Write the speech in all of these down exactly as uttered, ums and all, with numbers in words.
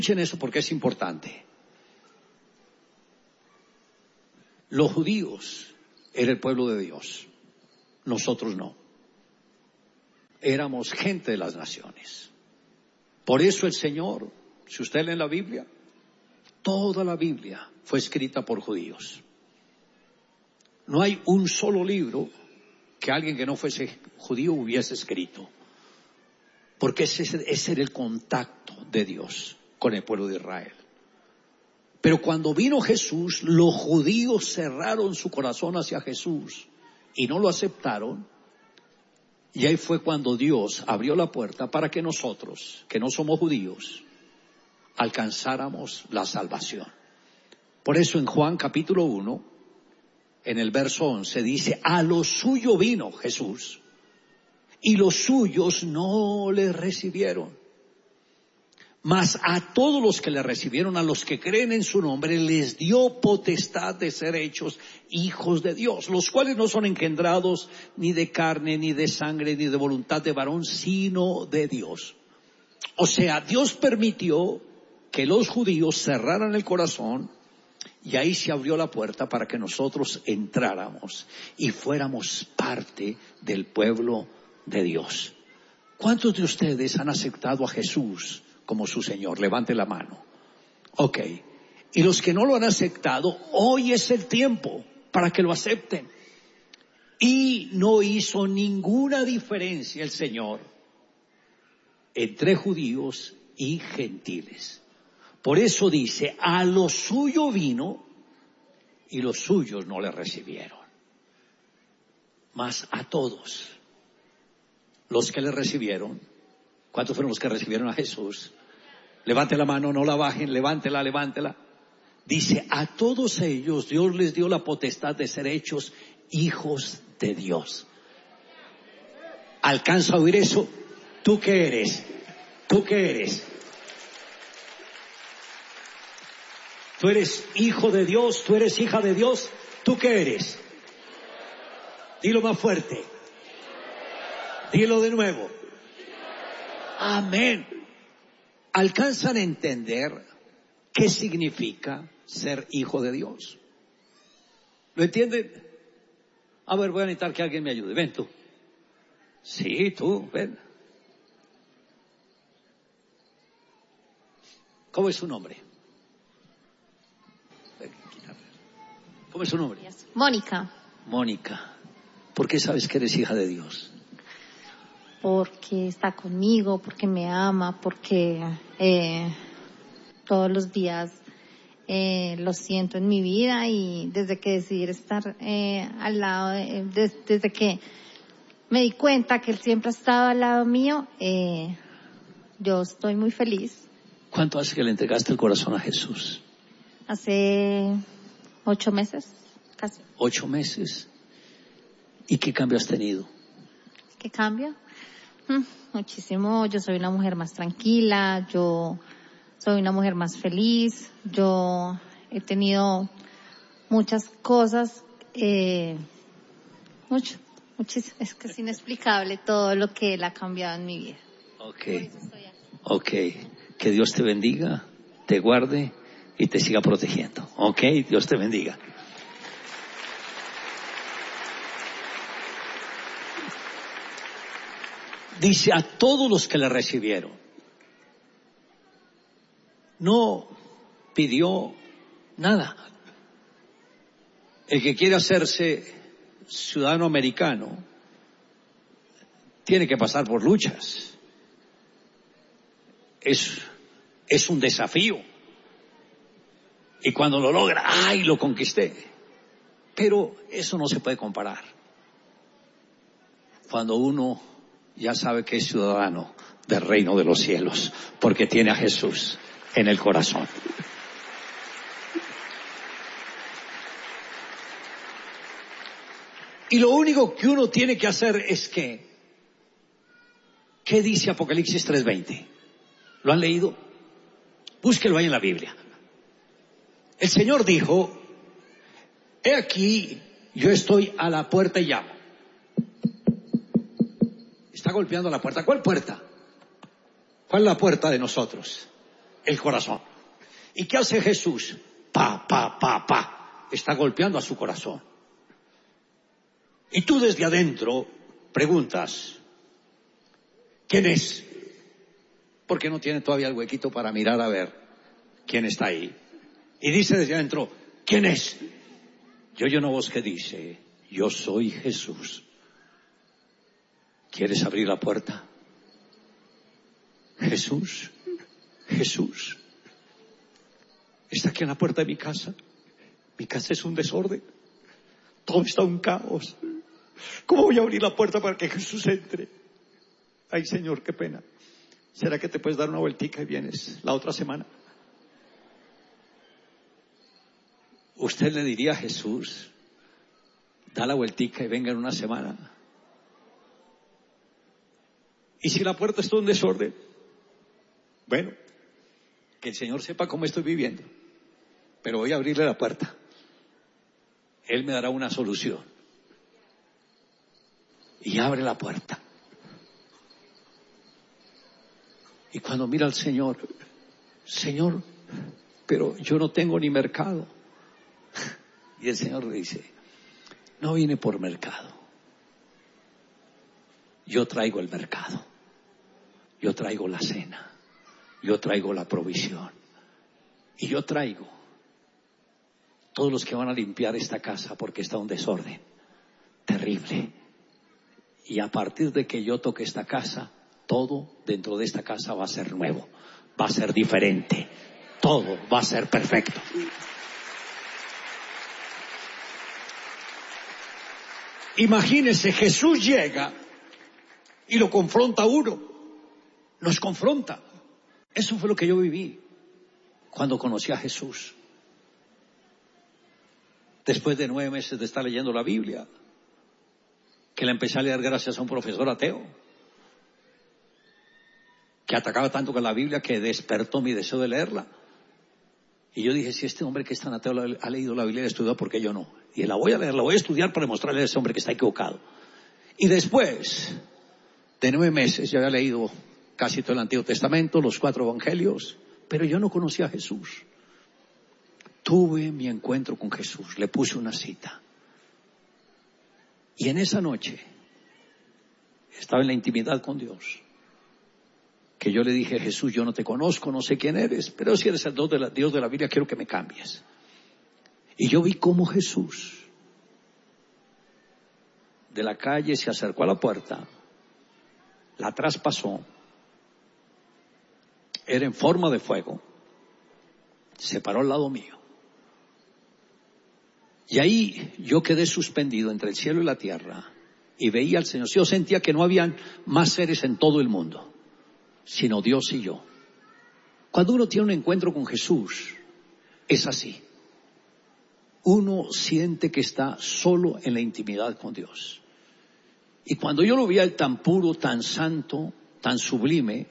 Escuchen eso porque es importante. Los judíos eran el pueblo de Dios, nosotros no. Éramos gente de las naciones. Por eso el Señor, si usted lee en la Biblia, toda la Biblia fue escrita por judíos. No hay un solo libro que alguien que no fuese judío hubiese escrito. Porque ese, ese era el contacto de Dios con el pueblo de Israel. Pero cuando vino Jesús, los judíos cerraron su corazón hacia Jesús y no lo aceptaron. Y ahí fue cuando Dios abrió la puerta para que nosotros, que no somos judíos, alcanzáramos la salvación. Por eso en Juan capítulo uno, en el verso once, dice: a lo suyo vino Jesús, y los suyos no le recibieron. Mas a todos los que le recibieron, a los que creen en su nombre, les dio potestad de ser hechos hijos de Dios, los cuales no son engendrados ni de carne, ni de sangre, ni de voluntad de varón, sino de Dios. O sea, Dios permitió que los judíos cerraran el corazón y ahí se abrió la puerta para que nosotros entráramos y fuéramos parte del pueblo de Dios. ¿Cuántos de ustedes han aceptado a Jesús como su Señor? Levante la mano. Ok. Y los que no lo han aceptado, hoy es el tiempo para que lo acepten. Y no hizo ninguna diferencia el Señor entre judíos y gentiles. Por eso dice: a lo suyo vino y los suyos no le recibieron. Mas a todos los que le recibieron, ¿cuántos fueron los que recibieron a Jesús? Levante la mano, no la bajen, levántela, levántela. Dice: a todos ellos Dios les dio la potestad de ser hechos hijos de Dios. ¿Alcanza a oír eso? ¿Tú qué eres? ¿Tú qué eres? ¿Tú eres hijo de Dios? ¿Tú eres hija de Dios? ¿Tú qué eres? Dilo más fuerte. Dilo de nuevo. Amén. ¿Alcanzan a entender qué significa ser hijo de Dios? ¿Lo entienden? A ver, voy a necesitar que alguien me ayude. Ven tú. Sí, tú, ven. ¿Cómo es su nombre? ¿Cómo es su nombre? Mónica. Mónica. ¿Por qué sabes que eres hija de Dios? Porque está conmigo, porque me ama, porque eh, todos los días eh, lo siento en mi vida, y desde que decidí estar eh, al lado, de, de, desde que me di cuenta que Él siempre ha estado al lado mío, eh, yo estoy muy feliz. ¿Cuánto hace que le entregaste el corazón a Jesús? Hace ocho meses, casi. ¿Ocho meses? ¿Y qué cambio has tenido? ¿Qué cambio? Muchísimo. Yo soy una mujer más tranquila, yo soy una mujer más feliz, yo he tenido muchas cosas, eh, mucho, muchísimo, es que es inexplicable todo lo que Él ha cambiado en mi vida. Ok, ok, que Dios te bendiga, te guarde y te siga protegiendo. Ok, Dios te bendiga. Dice: a todos los que le recibieron. No pidió nada. El que quiere hacerse ciudadano americano tiene que pasar por luchas. Es, es un desafío. Y cuando lo logra, ¡ay, lo conquisté! Pero eso no se puede comparar. Cuando uno ya sabe que es ciudadano del reino de los cielos, porque tiene a Jesús en el corazón. Y lo único que uno tiene que hacer es que, ¿qué dice Apocalipsis tres veinte? ¿Lo han leído? Búsquelo ahí en la Biblia. El Señor dijo: he aquí, yo estoy a la puerta y llamo. Está golpeando la puerta. ¿Cuál puerta? ¿Cuál es la puerta de nosotros? el corazón. ¿Y qué hace Jesús? Pa, pa, pa, pa. Está golpeando a su corazón. Y tú desde adentro preguntas, ¿quién es? Porque no tiene todavía el huequito para mirar a ver quién está ahí. Y dice desde adentro, ¿quién es? Yo oyo una voz que dice, yo soy Jesús. ¿Quieres abrir la puerta? Jesús, Jesús. Está aquí en la puerta de mi casa. Mi casa es un desorden. Todo está un caos. ¿Cómo voy a abrir la puerta para que Jesús entre? Ay, Señor, qué pena. ¿Será que te puedes dar una vueltica y vienes la otra semana? Usted le diría a Jesús, da la vueltica y venga en una semana. ¿Y si la puerta está en desorden? Bueno, que el Señor sepa cómo estoy viviendo. Pero voy a abrirle la puerta. Él me dará una solución. Y abre la puerta. Y cuando mira al Señor, Señor, pero yo no tengo ni mercado. Y el Señor le dice, no vine por mercado. Yo traigo el mercado. Yo traigo la cena. Yo traigo la provisión. Y yo traigo todos los que van a limpiar esta casa porque está un desorden terrible. Y a partir de que yo toque esta casa, todo dentro de esta casa va a ser nuevo, va a ser diferente, todo va a ser perfecto. Imagínese, Jesús llega y lo confronta a uno, nos confronta. Eso fue lo que yo viví cuando conocí a Jesús. Después de nueve meses de estar leyendo la Biblia, que la empecé a leer gracias a un profesor ateo, que atacaba tanto con la Biblia que despertó mi deseo de leerla. Y yo dije, si este hombre que es tan ateo ha leído la Biblia y ha estudiado, ¿por qué yo no? Y la voy a leer, la voy a estudiar para mostrarle a ese hombre que está equivocado. Y después de nueve meses, yo había leído casi todo el Antiguo Testamento, los cuatro evangelios, pero yo no conocía a Jesús. Tuve mi encuentro con Jesús, le puse una cita. Y en esa noche, estaba en la intimidad con Dios, que yo le dije, Jesús, yo no te conozco, no sé quién eres, pero si eres el Dios de la, Dios de la Biblia, quiero que me cambies. Y yo vi cómo Jesús de la calle se acercó a la puerta, la traspasó, era en forma de fuego, se paró al lado mío. Y ahí yo quedé suspendido entre el cielo y la tierra y veía al Señor. Yo sentía que no habían más seres en todo el mundo, sino Dios y yo. Cuando uno tiene un encuentro con Jesús, es así. Uno siente que está solo en la intimidad con Dios. Y cuando yo lo vi a Él tan puro, tan santo, tan sublime,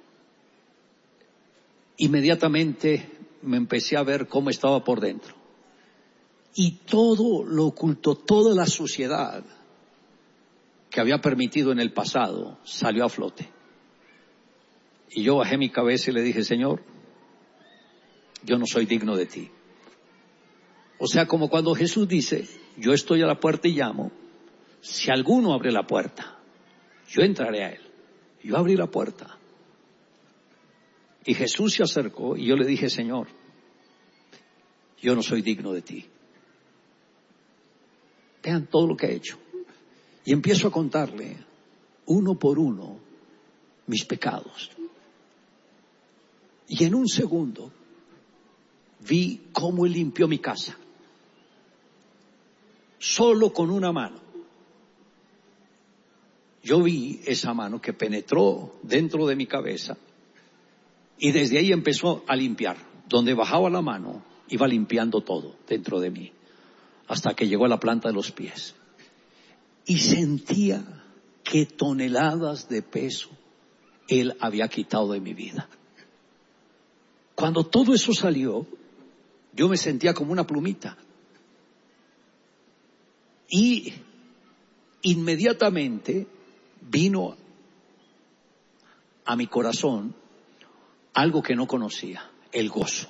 inmediatamente me empecé a ver cómo estaba por dentro. Y todo lo oculto, toda la suciedad que había permitido en el pasado, salió a flote. Y yo bajé mi cabeza y le dije, Señor, yo no soy digno de ti. O sea, como cuando Jesús dice, yo estoy a la puerta y llamo, si alguno abre la puerta, yo entraré a él. Yo abrí la puerta. Y Jesús se acercó y yo le dije, Señor, yo no soy digno de ti. Vean todo lo que he hecho. Y empiezo a contarle, uno por uno, mis pecados. Y en un segundo, vi cómo Él limpió mi casa. Solo con una mano. Yo vi esa mano que penetró dentro de mi cabeza y desde ahí empezó a limpiar. Donde bajaba la mano, iba limpiando todo dentro de mí, hasta que llegó a la planta de los pies. Y sentía que toneladas de peso Él había quitado de mi vida. Cuando todo eso salió, yo me sentía como una plumita. Y inmediatamente vino a mi corazón algo que no conocía, el gozo.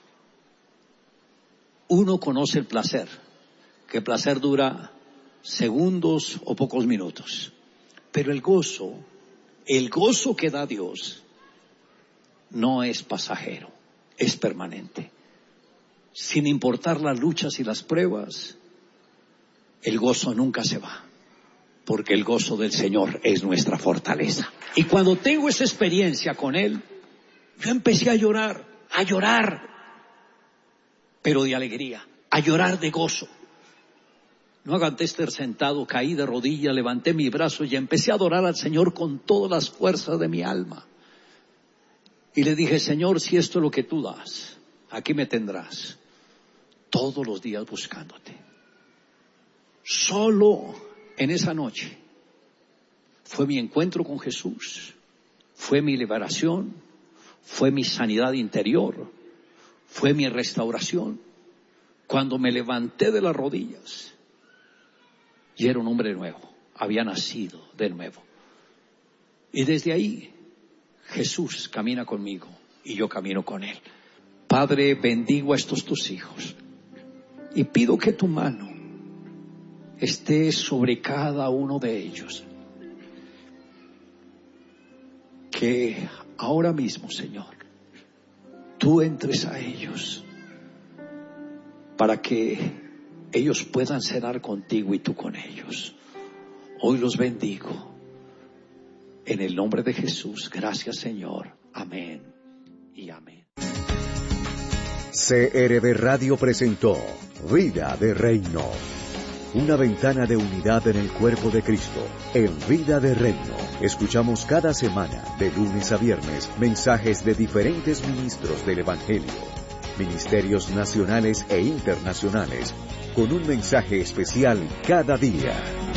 Uno conoce el placer, que el placer dura segundos o pocos minutos. Pero el gozo, el gozo que da Dios, no es pasajero, es permanente. Sin importar las luchas y las pruebas, el gozo nunca se va, porque el gozo del Señor es nuestra fortaleza. Y cuando tengo esa experiencia con Él, yo empecé a llorar, a llorar, pero de alegría, a llorar de gozo. No aguanté estar sentado, caí de rodillas, levanté mi brazo y empecé a adorar al Señor con todas las fuerzas de mi alma. Y le dije, Señor, si esto es lo que tú das, aquí me tendrás todos los días buscándote. Solo en esa noche fue mi encuentro con Jesús, fue mi liberación, fue mi sanidad interior, fue mi restauración. Cuando me levanté de las rodillas, y era un hombre nuevo, había nacido de nuevo. Y desde ahí, Jesús camina conmigo y yo camino con Él. Padre, bendigo a estos tus hijos y pido que tu mano esté sobre cada uno de ellos. Que ahora mismo, Señor, tú entres a ellos para que ellos puedan cenar contigo y tú con ellos. Hoy los bendigo en el nombre de Jesús. Gracias, Señor. Amén y amén. C R V Radio presentó Vida de Reino, una ventana de unidad en el cuerpo de Cristo. En Vida de Reino escuchamos cada semana, de lunes a viernes, mensajes de diferentes ministros del Evangelio, ministerios nacionales e internacionales, con un mensaje especial cada día.